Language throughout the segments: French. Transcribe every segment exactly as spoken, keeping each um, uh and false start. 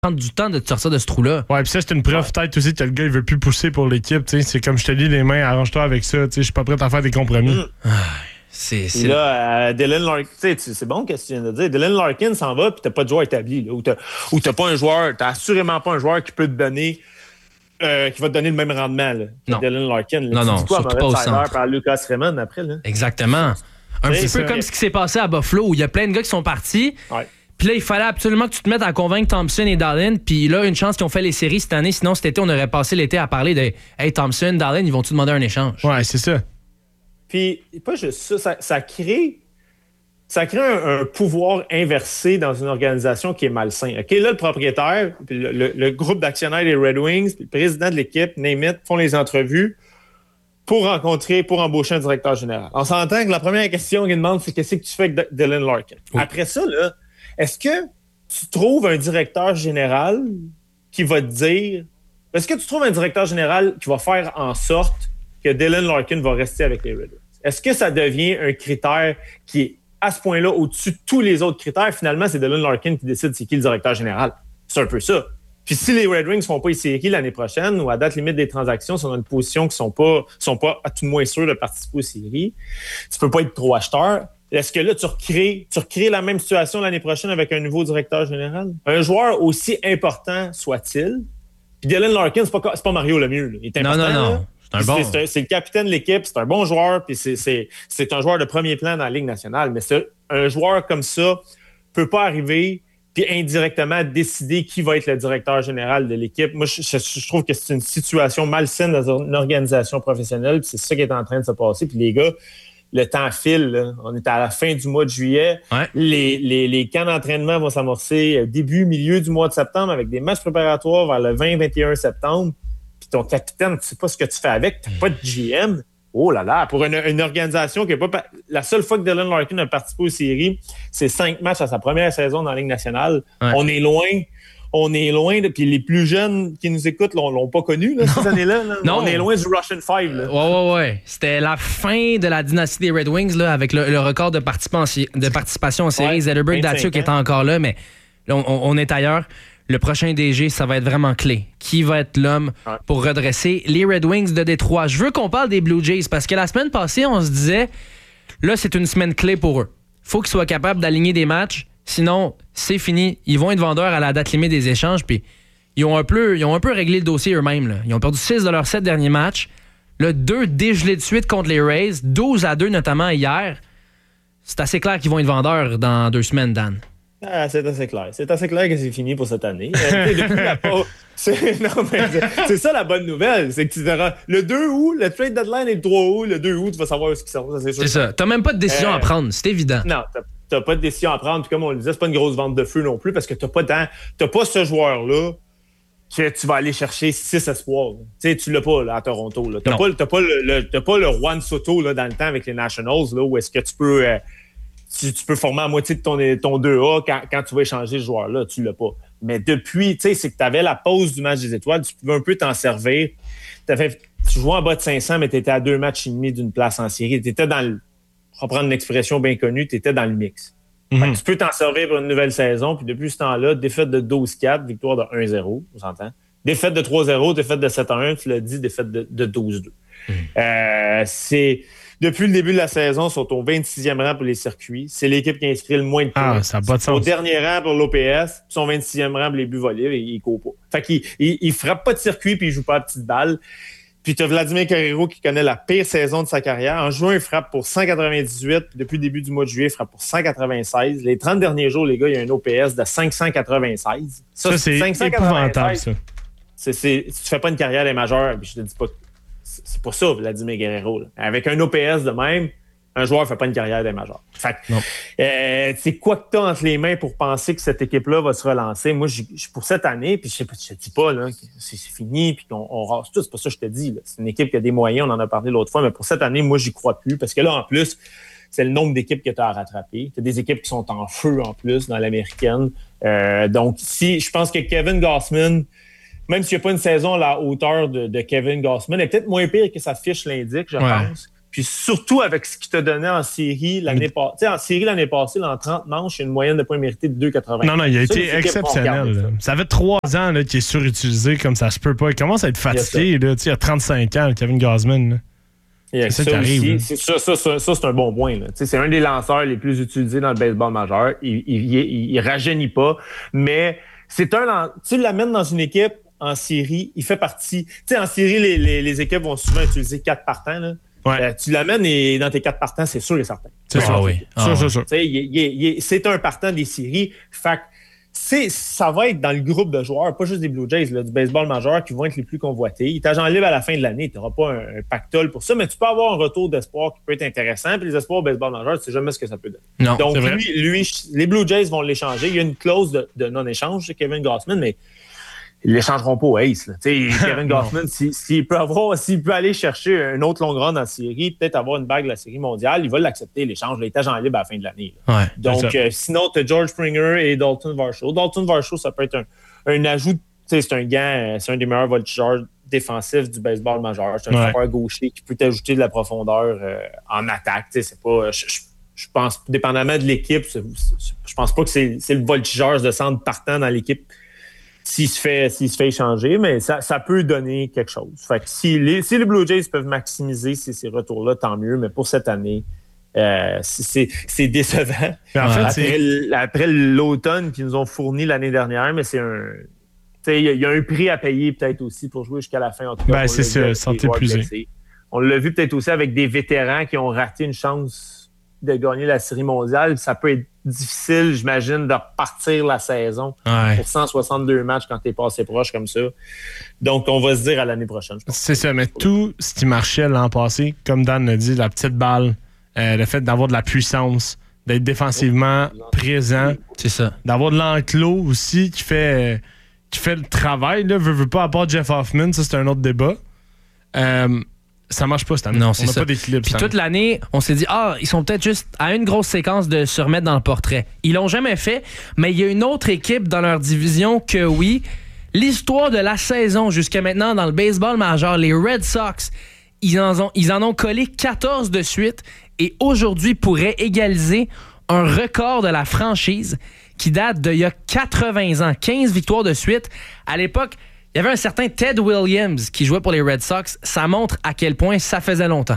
prendre du temps de te sortir de ce trou-là. Ouais, puis ça, c'est une preuve ouais. peut-être aussi que le gars, il veut plus pousser pour l'équipe. T'sais. C'est comme je te dis, les mains, arrange-toi avec ça. Je suis pas prêt à faire des compromis. Mm. Ah, c'est, c'est... Là, euh, Dylan Larkin, c'est bon qu'est-ce que tu viens de dire. Dylan Larkin s'en va, puis t'as pas de joueur établi. Là, ou, t'as, ou t'as pas un joueur, t'as assurément pas un joueur qui peut te donner, euh, qui va te donner le même rendement là, que non. Dylan Larkin. Là. Non, tu non, dis quoi, surtout pas au centre. Par Lucas Raymond après. Là. Exactement. Un petit peu comme ce qui s'est passé à Buffalo, où il y a plein de gars qui sont partis. Ouais. Puis là, il fallait absolument que tu te mettes à convaincre Thompson et Dahlen. Puis là, une chance qu'ils ont fait les séries cette année. Sinon, cet été, on aurait passé l'été à parler de « Hey, Thompson, Dahlen, ils vont-tu demander un échange? » Ouais, c'est ça. Puis, pas juste ça, ça, ça crée, ça crée un, un pouvoir inversé dans une organisation qui est malsain. OK, là, le propriétaire, puis le, le, le groupe d'actionnaires des Red Wings, puis le président de l'équipe, name it, font les entrevues pour rencontrer, pour embaucher un directeur général. On s'entend que la première question qu'ils demandent, c'est qu'est-ce que tu fais avec Dylan Larkin? Oui. Après ça, là, est-ce que tu trouves un directeur général qui va te dire... Est-ce que tu trouves un directeur général qui va faire en sorte que Dylan Larkin va rester avec les Red Wings? Est-ce que ça devient un critère qui est à ce point-là au-dessus de tous les autres critères? Finalement, c'est Dylan Larkin qui décide c'est qui le directeur général. C'est un peu ça. Puis si les Red Wings ne font pas les séries l'année prochaine ou à date limite des transactions sont dans une position qui ne sont pas, sont pas à tout le moins sûrs de participer aux séries, tu peux pas être trop acheteur. Est-ce que là, tu recrées, tu recrées la même situation l'année prochaine avec un nouveau directeur général? Un joueur aussi important soit-il, puis Dylan Larkin, c'est pas, c'est pas Mario Lemieux. Là. Il est important, non, non, non. Là. C'est, un bon. c'est, c'est, c'est le capitaine de l'équipe, c'est un bon joueur, puis c'est, c'est, c'est un joueur de premier plan dans la Ligue nationale. Mais c'est, un joueur comme ça peut pas arriver puis indirectement décider qui va être le directeur général de l'équipe. Moi, je, je, je trouve que c'est une situation malsaine dans une organisation professionnelle, puis c'est ça qui est en train de se passer. Puis les gars, le temps file. Là. On est à la fin du mois de juillet. Ouais. Les, les, les camps d'entraînement vont s'amorcer début, milieu du mois de septembre avec des matchs préparatoires vers le vingt vingt et un septembre. Puis ton capitaine, tu sais pas ce que tu fais avec. Tu n'as pas de G M. Oh là là, pour une, une organisation qui n'a pas... La seule fois que Dylan Larkin a participé aux séries, c'est cinq matchs à sa première saison dans la Ligue nationale. Ouais. On est loin... On est loin, de, puis les plus jeunes qui nous écoutent l'ont, l'ont pas connu là, ces années-là. Là. Non. On est loin du Russian Five. Là. Ouais, ouais, ouais. C'était la fin de la dynastie des Red Wings là, avec le, le record de, de participation en série. Ouais, Zetterberg, Datsyuk est encore là, mais là, on, on est ailleurs. Le prochain D G, ça va être vraiment clé. Qui va être l'homme ouais. pour redresser les Red Wings de Détroit? Je veux qu'on parle des Blue Jays parce que la semaine passée, on se disait, là, c'est une semaine clé pour eux. Faut qu'ils soient capables d'aligner des matchs. Sinon, c'est fini. Ils vont être vendeurs à la date limite des échanges. Puis ils ont un peu, ils ont un peu réglé le dossier eux-mêmes. Là. Ils ont perdu six de leurs sept derniers matchs. Là, deux dégelés de suite contre les Rays. douze à deux notamment hier. C'est assez clair qu'ils vont être vendeurs dans deux semaines, Dan. Ah, c'est assez clair. C'est assez clair que c'est fini pour cette année. Euh, depuis la pause, c'est, non, mais c'est, c'est ça la bonne nouvelle. C'est que tu verras le deux août, le trade deadline est le trois août. Le deux août, tu vas savoir ce qu'ils sont. Ça, c'est sûr. C'est ça. T'as même pas de décision euh, à prendre. C'est évident. Non, t'as, t'as pas de décision à prendre. Puis comme on le disait, c'est pas une grosse vente de feu non plus parce que t'as pas, dans, t'as pas ce joueur-là que tu vas aller chercher six espoirs. Tu sais, tu l'as pas là, à Toronto. Là. T'as, pas, t'as, pas le, le, t'as pas le Juan Soto là, dans le temps avec les Nationals là, où est-ce que tu peux... Euh, Tu, tu peux former à moitié de ton, ton deux A quand, quand tu vas échanger ce joueur-là. Tu l'as pas. Mais depuis, tu sais, c'est que tu avais la pause du match des étoiles. Tu pouvais un peu t'en servir. T'avais, tu jouais en bas de cinq cents, mais tu étais à deux matchs et demi d'une place en série. Tu étais dans le... On va prendre une expression bien connue. Tu étais dans le mix. Mm-hmm. Tu peux t'en servir pour une nouvelle saison. Puis depuis ce temps-là, défaite de douze quatre, victoire de un zéro. On s'entend. Défaite de trois zéro, défaite de sept à un. Tu l'as dit, défaite de, de douze deux. Mm-hmm. Euh, c'est... Depuis le début de la saison, ils sont au vingt-sixième rang pour les circuits. C'est l'équipe qui a inscrit le moins de points. Ah, ça n'a pas de sens. Au dernier rang pour l'O P S, ils sont vingt-sixième rang pour les buts volés et ils ne courent pas. Fait qu'ils ils, ils frappent pas de circuit puis ils jouent pas à petite balle. Puis tu as Vladimir Guerrero qui connaît la pire saison de sa carrière. En juin, il frappe pour cent quatre-vingt-dix-huit. Puis depuis le début du mois de juillet, il frappe pour cent quatre-vingt-seize. Les trente derniers jours, les gars, il y a un O P S de cinq cent quatre-vingt-seize. Ça, ça c'est cinq cent épouvantable, ça. C'est, c'est, tu fais pas une carrière des majeurs, puis je te dis pas... C'est pas ça, Vladimir Guerrero. Là. Avec un O P S de même, un joueur ne fait pas une carrière des majeurs. Fait que, euh, c'est quoi que tu as entre les mains pour penser que cette équipe-là va se relancer? Moi, je pour cette année, puis je ne te dis pas là, que c'est, c'est fini, puis qu'on on rase tout. C'est pas ça que je te dis. Là. C'est une équipe qui a des moyens, on en a parlé l'autre fois, mais pour cette année, moi, j'y crois plus. Parce que là, en plus, c'est le nombre d'équipes que tu as à rattraper. Tu as des équipes qui sont en feu en plus dans l'américaine. Euh, donc, si je pense que Kevin Gausman, même s'il n'y a pas une saison à la hauteur de, de Kevin Gausman, elle est peut-être moins pire que sa fiche l'indique, je ouais. pense. Puis surtout avec ce qu'il t'a donné en série l'année passée. Tu sais, en série l'année passée, là, en trente manches, il y a une moyenne de points mérités de deux virgule quatre-vingt. Non, non, il a ça, été exceptionnel. Ça. ça fait trois ans là, qu'il est surutilisé comme ça se peut pas. Il commence à être fatigué. Là, il a trente-cinq ans, Kevin Gausman. Là. C'est ça, ça, aussi, c'est ça, ça, ça, ça, c'est un bon point. Là. C'est un des lanceurs les plus utilisés dans le baseball majeur. Il, il, il, il rajeunit pas, mais c'est un. Tu l'amènes dans une équipe en série, il fait partie. Tu sais, en série, les, les, les équipes vont souvent utiliser quatre partants. Là. Ouais. Euh, tu l'amènes et dans tes quatre partants, c'est sûr et certain. C'est ça, ah, oui. Ah, ça, ça, ça. Il, il, il, c'est un partant des séries. Fait que c'est, ça va être dans le groupe de joueurs, pas juste des Blue Jays, là, du baseball majeur qui vont être les plus convoités. Il est agent libre à la fin de l'année. Tu n'auras pas un, un pactole pour ça, mais tu peux avoir un retour d'espoir qui peut être intéressant. Puis les espoirs au baseball majeur, tu sais jamais ce que ça peut donner. Non, donc, lui, lui, les Blue Jays vont l'échanger. Il y a une clause de, de non-échange chez Kevin Gausman, mais ils ne l'échangeront pas au Ace. Là. Kevin Gausman, s'il, s'il, peut avoir, s'il peut aller chercher un autre long run en série, peut-être avoir une bague de la série mondiale, il va l'accepter, l'échange. Il est agent libre à la fin de l'année. Ouais, donc, euh, sinon, tu as George Springer et Dalton Varsho. Dalton Varsho, ça peut être un, un ajout. C'est un gant, c'est un des meilleurs voltigeurs défensifs du baseball majeur. C'est un ouais. frappeur gaucher qui peut t'ajouter de la profondeur euh, en attaque. C'est pas, je, je, je pense, dépendamment de l'équipe, c'est, c'est, je pense pas que c'est, c'est le voltigeur de centre partant dans l'équipe. S'il se fait, s'il se fait échanger, mais ça, ça peut donner quelque chose. Fait que si les, si les Blue Jays peuvent maximiser ces, ces retours-là, tant mieux. Mais pour cette année, euh, c'est, c'est décevant. En fait, après, c'est... après l'automne qu'ils nous ont fourni l'année dernière, mais c'est un... Il y, y a un prix à payer peut-être aussi pour jouer jusqu'à la fin. En tout cas, ben, c'est ça, santé épuisée. On l'a vu peut-être aussi avec des vétérans qui ont raté une chance de gagner la Série mondiale. Ça peut être difficile, j'imagine, de repartir la saison ouais. pour cent soixante-deux matchs quand t'es passé proche comme ça. Donc, on va se dire à l'année prochaine. C'est ça, mais tout ce qui marchait l'an passé, comme Dan l'a dit, la petite balle, euh, le fait d'avoir de la puissance, d'être défensivement présent, c'est ça. D'avoir de l'enclos aussi qui fait, euh, qui fait le travail. Là, veut, veut pas, à part Jeff Hoffman, ça c'est un autre débat. Euh, Ça marche pas cette année. Non, c'est on n'a ça. pas d'équilibre. Puis toute l'année, on s'est dit, ah, ils sont peut-être juste à une grosse séquence de se remettre dans le portrait. Ils l'ont jamais fait, mais il y a une autre équipe dans leur division que oui. L'histoire de la saison jusqu'à maintenant dans le baseball majeur, les Red Sox, ils en ont, ils en ont collé quatorze de suite et aujourd'hui pourraient égaliser un record de la franchise qui date d'il y a quatre-vingts ans. quinze victoires de suite. À l'époque, il y avait un certain Ted Williams qui jouait pour les Red Sox. Ça montre à quel point ça faisait longtemps.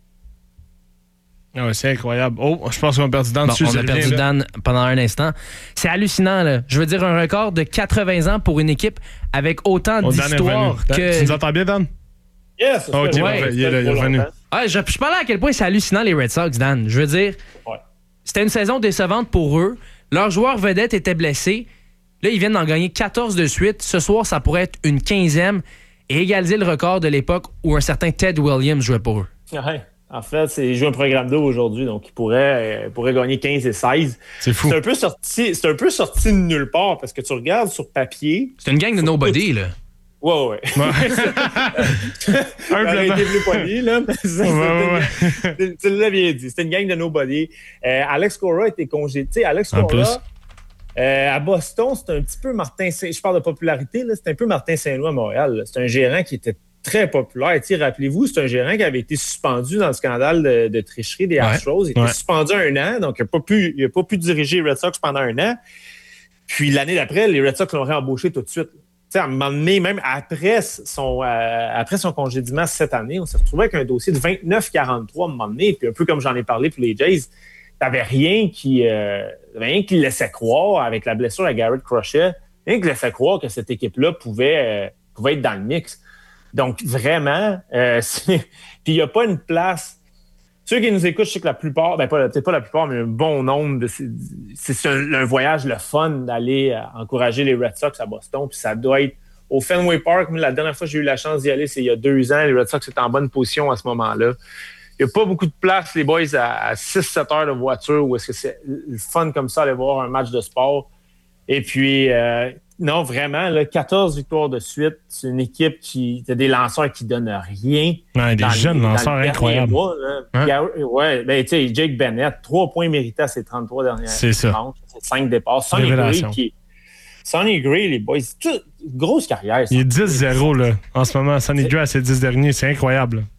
Ah ouais, c'est incroyable. Oh, je pense qu'on a perdu Dan. Bon, on a perdu Dan pendant un instant. C'est hallucinant, là. Je veux dire, un record de quatre-vingts ans pour une équipe avec autant oh, d'histoire que... Tu nous entends bien, Dan? Yes! Oh, OK, ouais, il est là, il est revenu. Ouais, je, je parlais à quel point c'est hallucinant, les Red Sox, Dan. Je veux dire, ouais. C'était une saison décevante pour eux. Leur joueur vedette était blessé. Là, ils viennent d'en gagner quatorze de suite. Ce soir, ça pourrait être une quinzième et égaliser le record de l'époque où un certain Ted Williams jouait pour eux. Ouais. En fait, c'est, il joue un programme d'eau aujourd'hui, donc il pourrait, euh, pourrait gagner quinze et seize. C'est fou. C'est un peu sorti, c'est un peu sorti de nulle part parce que tu regardes sur papier. C'est une gang de nobody, là. Ouais, ouais. ouais. Arrêtez plus poli, là. Ça, ouais, ouais. Une, tu l'as bien dit. C'était une gang de nobody. Euh, Alex Cora a été congédié. Tu sais, Alex Cora, euh, à Boston, c'est un petit peu Martin Saint... Je parle de popularité, là. C'est un peu Martin Saint-Louis à Montréal. Là. C'est un gérant qui était très populaire. T'sais, rappelez-vous, c'est un gérant qui avait été suspendu dans le scandale de, de tricherie des Astros. Ouais, il était ouais. suspendu un an, donc il n'a pas pu, il a pas pu diriger les Red Sox pendant un an. Puis l'année d'après, les Red Sox l'ont réembauché tout de suite. T'sais, à un moment donné, même après son, euh, après son congédiement cette année, on s'est retrouvé avec un dossier de vingt-neuf quarante-trois à un moment donné. Puis un peu comme j'en ai parlé pour les Jays, t'avais rien qui, euh, rien qui laissait croire, avec la blessure à Garrett Crochet, rien qui laissait croire que cette équipe-là pouvait, euh, pouvait être dans le mix. Donc, vraiment, euh, puis il n'y a pas une place. Ceux qui nous écoutent, je sais que la plupart, ben pas, peut-être pas la plupart, mais un bon nombre, de, c'est, c'est un, un voyage le fun d'aller euh, encourager les Red Sox à Boston. Puis ça doit être au Fenway Park. Mais la dernière fois que j'ai eu la chance d'y aller, c'est il y a deux ans. Les Red Sox étaient en bonne position à ce moment-là. Il n'y a pas beaucoup de place, les boys, à, à six sept heures de voiture où est-ce que c'est le fun comme ça, aller voir un match de sport. Et puis... Euh, Non, vraiment, là, quatorze victoires de suite. C'est une équipe qui a des lanceurs qui donnent rien. Ouais, des jeunes les, lanceurs incroyables. Mois, hein? Ouais, ben, tu sais, Jake Bennett, trois points mérités à ses trente-trois dernières c'est ça. manches. C'est cinq départs. Sonny Gray, qui Sonny Gray, les boys, c'est une grosse carrière. Il est dix zéro, là, en ce moment. Sonny Gray à ses dix derniers, c'est incroyable.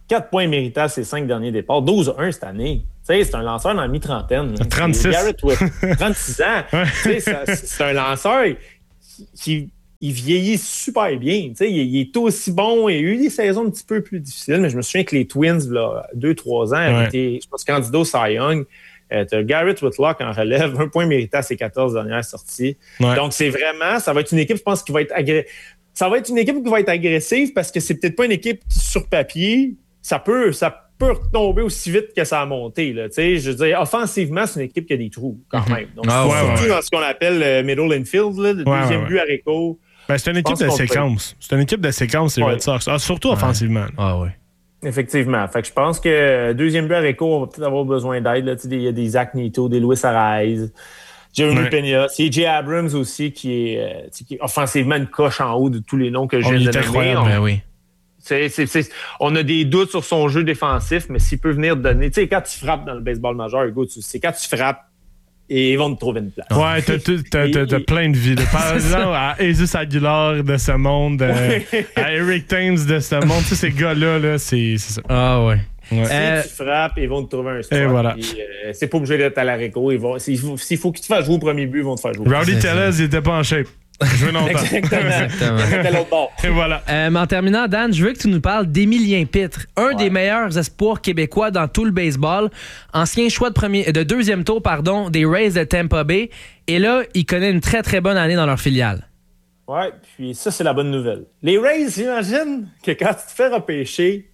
quatre points mérités ces cinq derniers départs. douze à un cette année. T'sais, c'est un lanceur dans la mi-trentaine. trente-six. Garrett Whitlock, trente-six ans. Ouais. Ça, c'est un lanceur qui, qui il vieillit super bien. Il, il est aussi bon. Il y a eu des saisons un petit peu plus difficiles, mais je me souviens que les Twins, là, deux trois ans, avaient ouais. été, je pense, candidats au Cy Young. Euh, tu as Garrett Whitlock en relève, un point mérité à ses quatorze dernières sorties. Ouais. Donc, c'est vraiment, ça va être une équipe, je pense, qui va être agressive. Ça va être une équipe qui va être agressive parce que c'est peut-être pas une équipe qui, sur papier, ça peut, ça peut retomber aussi vite que ça a monté. Là, je veux dire, offensivement, c'est une équipe qui a des trous, quand même. Donc, ah, ouais, surtout ouais. dans ce qu'on appelle le middle infield, là, le ouais, deuxième ouais, but à Rico. Ben, c'est une équipe de séquence. Peut... C'est une équipe de séquence, les ouais. Red Sox. Ah, surtout ouais. offensivement. Ah oui. Effectivement. Fait que je pense que deuxième but à Rico, on va peut-être avoir besoin d'aide. Il y a des Zach Neto, des Luis Arraez, Jeremy ouais. Peña. C'est Jay Abrams aussi qui est, euh, qui est offensivement une coche en haut de tous les noms que je viens de nommer. On, ben oui. c'est, c'est, c'est, on a des doutes sur son jeu défensif, mais s'il peut venir donner... Tu sais, quand tu frappes dans le baseball majeur, Hugo, c'est quand tu frappes et ils vont te trouver une place. Ouais, t'as, t'as, t'as, t'as plein de vies. Par exemple, à Jesus Aguilar de ce monde, euh, à Eric Thames de ce monde, tu sais, ces gars-là, là, c'est, c'est ça. Ah ouais. Ouais. Si euh, tu frappes, ils vont te trouver un spot. Et voilà. Puis, euh, c'est pas obligé d'être à la réco. Ils vont, s'il faut, s'il faut qu'ils te fassent jouer au premier but, ils vont te faire jouer. Rowdy Tellez, il était pas en shape. Je veux longtemps. Exactement. C'était l'autre bord. Et voilà. Euh, mais en terminant, Dan, je veux que tu nous parles d'Émilien Pitre, un ouais. des meilleurs espoirs québécois dans tout le baseball. Ancien choix de, premier, de deuxième tour pardon, des Rays de Tampa Bay. Et là, il connaît une très, très bonne année dans leur filiale. Ouais, puis ça, c'est la bonne nouvelle. Les Rays, j'imagine que quand tu te fais repêcher,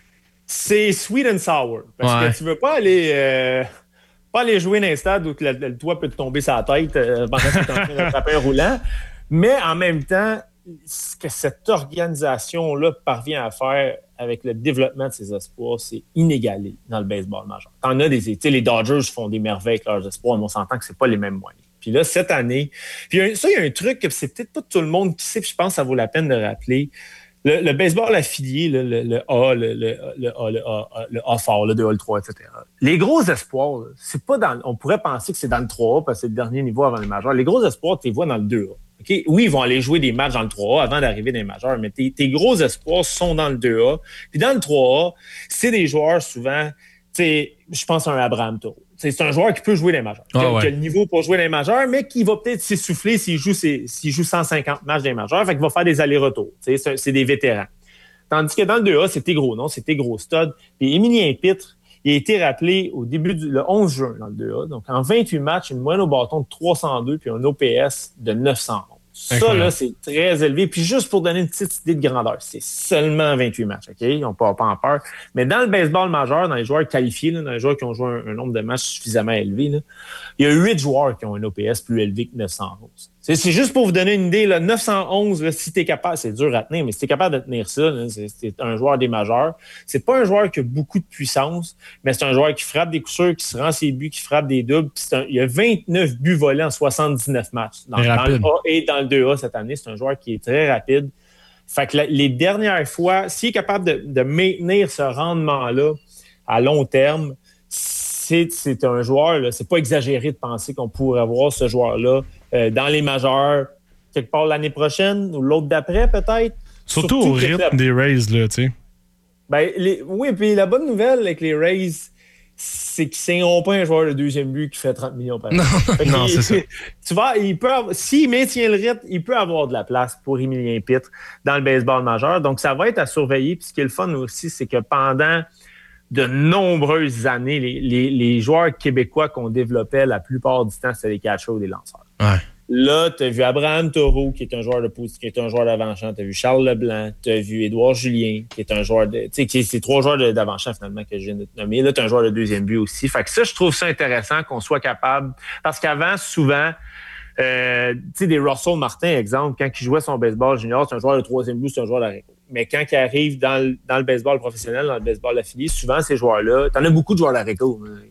c'est sweet and sour. Parce ouais. que tu veux pas aller... Euh... Pas aller jouer dans un stade où le, le toit peut te tomber sur la tête euh, pendant que tu es en train d'attraper un roulant. Mais en même temps, ce que cette organisation-là parvient à faire avec le développement de ses espoirs, c'est inégalé dans le baseball majeur. T'en as des... Tu sais, les Dodgers font des merveilles avec leurs espoirs, mais on s'entend que c'est pas les mêmes moyens. Puis là, cette année... Puis ça, il y a un truc que c'est peut-être pas tout le monde qui sait, puis je pense que ça vaut la peine de rappeler. Le, le baseball affilié, le, le, le A, le, le, le A, le A, le A fort, le deux A, le trois, et cetera. Les gros espoirs, c'est pas dans... On pourrait penser que c'est dans le trois A parce que c'est le dernier niveau avant les majeurs. Les gros espoirs, tu les vois dans le deux A. Okay? Oui, ils vont aller jouer des matchs dans le trois A avant d'arriver dans les majeurs, mais tes, tes gros espoirs sont dans le deux A. Puis dans le trois A, c'est des joueurs souvent... Tu sais, je pense à un Abraham Toro. C'est un joueur qui peut jouer les majeurs, qui, oh, ouais. qui a le niveau pour jouer les majeurs, mais qui va peut-être s'essouffler s'il joue, ses, s'il joue cent cinquante matchs des majeurs, fait qu'il va faire des allers-retours. C'est, c'est des vétérans. Tandis que dans le deux A, c'était gros, non? C'était gros stud. Puis Émilien Pitre, il a été rappelé au début du le onze juin dans le deux A. Donc, en vingt-huit matchs, une moyenne au bâton de trois cent deux puis un O P S de neuf cent onze. Ça, là, c'est très élevé. Puis juste pour donner une petite idée de grandeur, c'est seulement vingt-huit matchs, OK? On ne peut pas en peur. Mais dans le baseball majeur, dans les joueurs qualifiés, là, dans les joueurs qui ont joué un, un nombre de matchs suffisamment élevé, là, il y a huit joueurs qui ont un O P S plus élevé que neuf cent onze. C'est, c'est juste pour vous donner une idée. Là, neuf cent onze, là, si tu es capable, c'est dur à tenir, mais si tu es capable de tenir ça, là, c'est, c'est un joueur des majeurs. C'est pas un joueur qui a beaucoup de puissance, mais c'est un joueur qui frappe des coups sûrs, qui se rend ses buts, qui frappe des doubles. Puis c'est un, il y a vingt-neuf buts volés en soixante-dix-neuf matchs. Dans, dans le A et dans le deux A cette année, c'est un joueur qui est très rapide. Fait que la, les dernières fois, s'il est capable de, de maintenir ce rendement-là à long terme, c'est, c'est un joueur, là, c'est pas exagéré de penser qu'on pourrait avoir ce joueur-là euh, dans les majeurs quelque part l'année prochaine ou l'autre d'après, peut-être. Surtout, Surtout au rythme la... des Rays, là, tu sais. Ben, les... oui, puis la bonne nouvelle avec les Rays, c'est qu'ils n'ont pas un joueur de deuxième but qui fait trente millions par an. Non, non c'est ça. Tu vois, il peut avoir... s'il maintient le rythme, il peut avoir de la place pour Émilien Pitre dans le baseball majeur. Donc, ça va être à surveiller. Puis ce qui est le fun aussi, c'est que pendant de nombreuses années, les, les, les joueurs québécois qu'on développait la plupart du temps, c'était des catchers ou des lanceurs. Ouais. Là, tu as vu Abraham Toro, qui est un joueur de pouce, qui est un joueur d'avant-champ. Tu as vu Charles Leblanc, tu as vu Édouard Julien, qui est un joueur de... Tu sais, qui est, c'est trois joueurs de, d'avant-champ, finalement, que je viens de te nommer. Là, tu as un joueur de deuxième but aussi. Fait que ça, je trouve ça intéressant qu'on soit capable... Parce qu'avant, souvent, euh, tu sais, des Russell Martin, exemple, quand il jouait son baseball junior, c'est un joueur de troisième but, c'est un joueur d'arrêt. Mais quand il arrive dans le, dans le baseball professionnel, dans le baseball affilié, souvent, ces joueurs-là... T'en as beaucoup de joueurs d'arrêt-co, hein,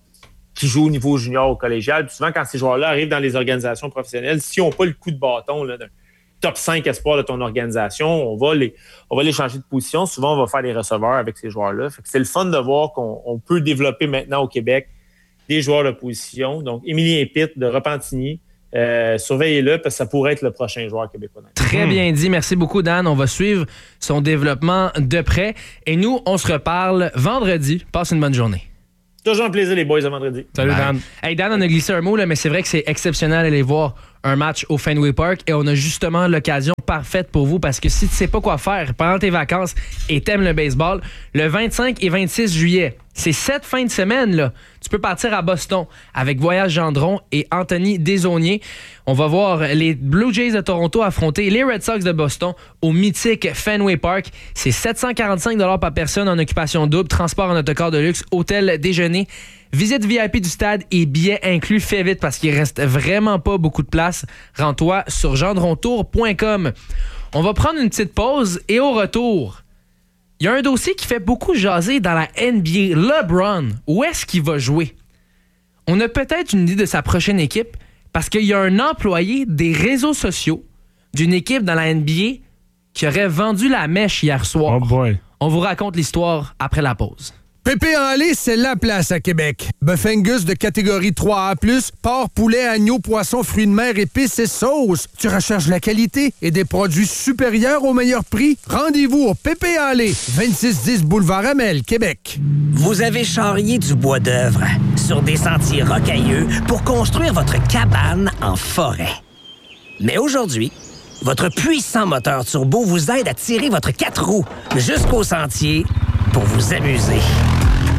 qui jouent au niveau junior ou collégial. Puis souvent, quand ces joueurs-là arrivent dans les organisations professionnelles, s'ils n'ont pas le coup de bâton là, d'un top cinq espoir de ton organisation, on va, les, on va les changer de position. Souvent, on va faire des receveurs avec ces joueurs-là. Fait que c'est le fun de voir qu'on on peut développer maintenant au Québec des joueurs de position. Donc, Émilien Pitre de Repentigny, Euh, surveillez-le parce que ça pourrait être le prochain joueur québécois. Très mmh. bien dit. Merci beaucoup, Dan. On va suivre son développement de près. Et nous, on se reparle vendredi. Passe une bonne journée. Toujours un plaisir, les boys, à vendredi. Salut, Bye. Dan. Hey, Dan, on a glissé un mot, là, mais c'est vrai que c'est exceptionnel d'aller voir un match au Fenway Park et on a justement l'occasion parfaite pour vous parce que si tu sais pas quoi faire pendant tes vacances et t'aimes le baseball, le vingt-cinq et vingt-six juillet, c'est cette fin de semaine, là, tu peux partir à Boston avec Voyage Gendron et Anthony Desaulniers. On va voir les Blue Jays de Toronto affronter les Red Sox de Boston au mythique Fenway Park. C'est sept cent quarante-cinq dollars par personne en occupation double, transport en autocar de luxe, hôtel, déjeuner, visite V I P du stade et billets inclus. Fais vite parce qu'il reste vraiment pas beaucoup de place. Rends-toi sur gendrontour point com. On va prendre une petite pause et au retour, il y a un dossier qui fait beaucoup jaser dans la N B A. LeBron, où est-ce qu'il va jouer? On a peut-être une idée de sa prochaine équipe parce qu'il y a un employé des réseaux sociaux d'une équipe dans la N B A qui aurait vendu la mèche hier soir. Oh boy. On vous raconte l'histoire après la pause. Pépé en lait, c'est la place à Québec. Bœuf Angus de catégorie trois A plus, porc, poulet, agneau, poisson, fruits de mer, épices et sauces. Tu recherches la qualité et des produits supérieurs au meilleur prix? Rendez-vous au Pépé en lait, vingt-six dix Boulevard Amel, Québec. Vous avez charrié du bois d'œuvre sur des sentiers rocailleux pour construire votre cabane en forêt. Mais aujourd'hui, votre puissant moteur turbo vous aide à tirer votre quatre roues jusqu'au sentier pour vous amuser.